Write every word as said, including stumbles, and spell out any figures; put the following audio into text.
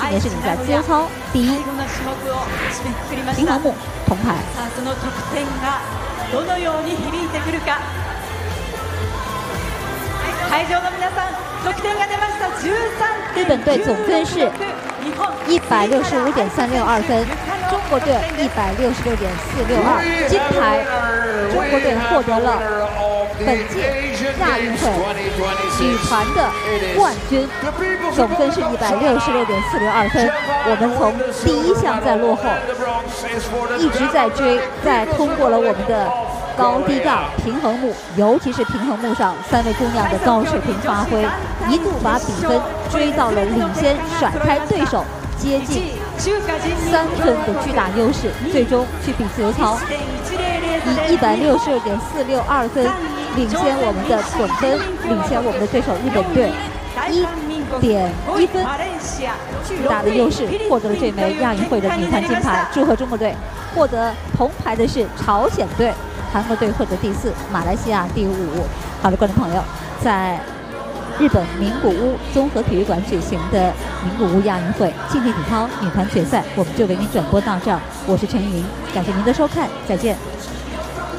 今年是你在自由操第一，平衡木铜牌。日本队总分是一百六十五点三六二分，中国队一百六十六点四六二，金牌，中国队获得了本届亚运会女团的冠军，总分是一百六十六点四六二分。我们从第一项在落后，一直在追，在通过了我们的高低杠平衡木，尤其是平衡木上三位姑娘的高水平发挥，一度把比分追到了领先，甩开对手接近三分的巨大优势，最终去比自由操，以一百六十六点四六二分领先我们的总分，领先我们的对手日本队一点一分，巨大的优势获得了这枚亚运会的女团金牌。祝贺中国队！获得铜牌的是朝鲜队。韩国队获得第四，马来西亚第五。好的，观众朋友，在日本名古屋综合体育馆举行的名古屋亚运会竞技体操女团决赛，我们就为您转播到这儿。我是陈云，感谢您的收看，再见。